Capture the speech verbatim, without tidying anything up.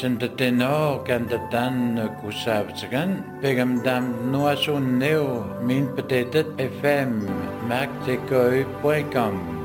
Senta tenor canta tan kusavtsagan, pegam dam noasun neo min petetet fm, mac point com.